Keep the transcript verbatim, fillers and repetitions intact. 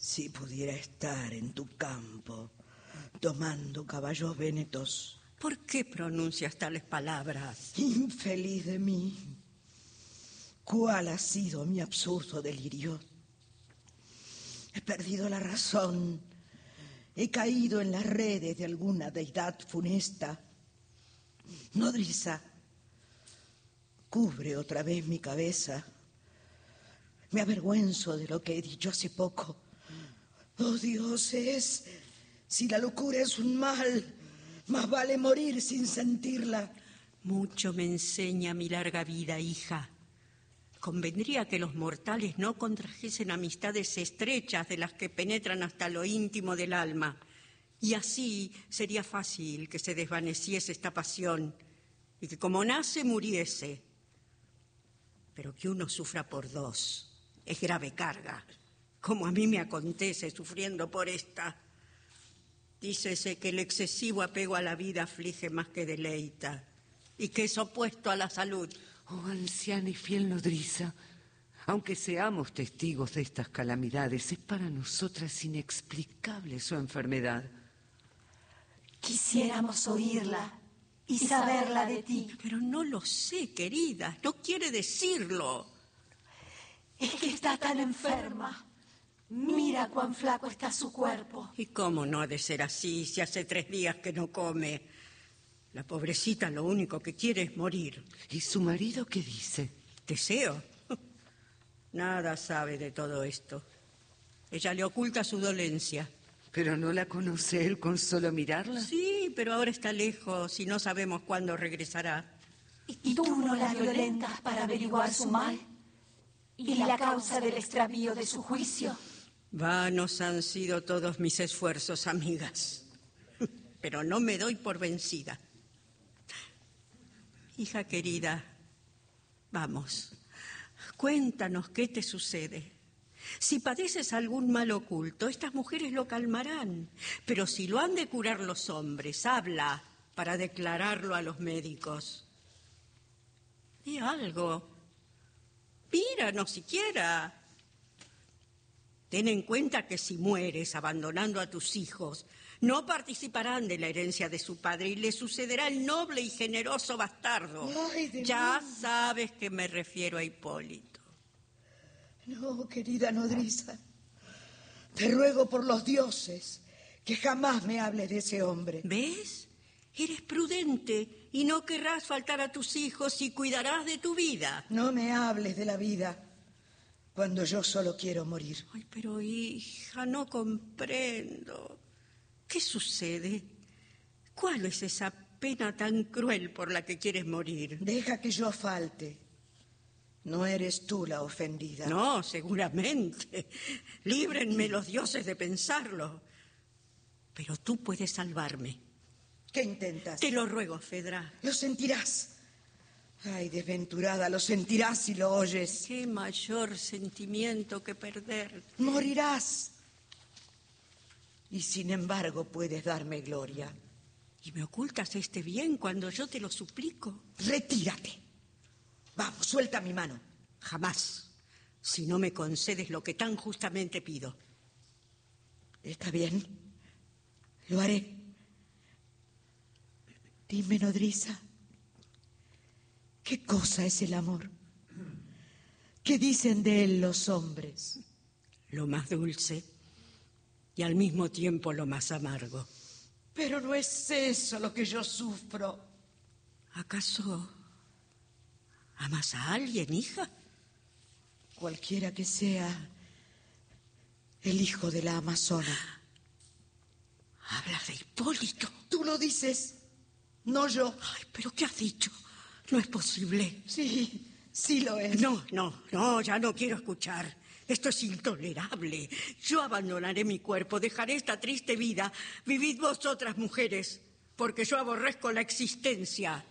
Si pudiera estar en tu campo, tomando caballos vénetos. ¿Por qué pronuncias tales palabras? Infeliz de mí. ¿Cuál ha sido mi absurdo delirio? He perdido la razón. He caído en las redes de alguna deidad funesta. Nodriza, cubre otra vez mi cabeza. Me avergüenzo de lo que he dicho hace poco. Oh, dioses, si la locura es un mal, más vale morir sin sentirla. Mucho me enseña mi larga vida, hija. Convendría que los mortales no contrajesen amistades estrechas de las que penetran hasta lo íntimo del alma. Y así sería fácil que se desvaneciese esta pasión y que como nace muriese. Pero que uno sufra por dos es grave carga, como a mí me acontece sufriendo por esta. Dícese que el excesivo apego a la vida aflige más que deleita y que es opuesto a la salud. Oh, anciana y fiel nodriza, aunque seamos testigos de estas calamidades, es para nosotras inexplicable su enfermedad. Quisiéramos oírla y saberla de ti. Pero no lo sé, querida, no quiere decirlo. Es que está tan enferma. Mira cuán flaco está su cuerpo. ¿Y cómo no ha de ser así si hace tres días que no come? La pobrecita lo único que quiere es morir. ¿Y su marido qué dice? ¿Deseo? Nada sabe de todo esto. Ella le oculta su dolencia. ¿Pero no la conoce él con solo mirarla? Sí, pero ahora está lejos y no sabemos cuándo regresará. ¿Y tú no la violentas para averiguar su mal? ¿Y la causa del extravío de su juicio? Vanos han sido todos mis esfuerzos, amigas. Pero no me doy por vencida. Hija querida, vamos, cuéntanos qué te sucede. Si padeces algún mal oculto, estas mujeres lo calmarán. Pero si lo han de curar los hombres, habla para declararlo a los médicos. Di algo. Míranos siquiera. Ten en cuenta que si mueres abandonando a tus hijos, no participarán de la herencia de su padre y le sucederá el noble y generoso bastardo. Ay, de ya mí. sabes que me refiero a Hipólito. No, querida nodriza, te ruego por los dioses que jamás me hables de ese hombre. ¿Ves? Eres prudente y no querrás faltar a tus hijos y cuidarás de tu vida. No me hables de la vida cuando yo solo quiero morir. Ay, pero hija, no comprendo. ¿Qué sucede? ¿Cuál es esa pena tan cruel por la que quieres morir? Deja que yo falte. No eres tú la ofendida. No, seguramente. Líbrenme los dioses de pensarlo. Pero tú puedes salvarme. ¿Qué intentas? Te lo ruego, Fedra. Lo sentirás. Ay, desventurada, lo sentirás si lo oyes. Qué mayor sentimiento que perder. Morirás. Y sin embargo puedes darme gloria. ¿Y me ocultas este bien cuando yo te lo suplico? Retírate. Vamos, suelta mi mano. Jamás, si no me concedes lo que tan justamente pido. Está bien. Lo haré. Dime, nodriza, ¿qué cosa es el amor? ¿Qué dicen de él los hombres? Lo más dulce y al mismo tiempo lo más amargo. Pero no es eso lo que yo sufro. ¿Acaso amas a alguien, hija? Cualquiera que sea el hijo de la amazona. Hablas de Hipólito. Tú lo dices, no yo. Ay, ¿pero qué has dicho? No es posible. Sí, sí lo es. No, no, no, ya no quiero escuchar. Esto es intolerable. Yo abandonaré mi cuerpo, dejaré esta triste vida. Vivid vosotras, mujeres, porque yo aborrezco la existencia.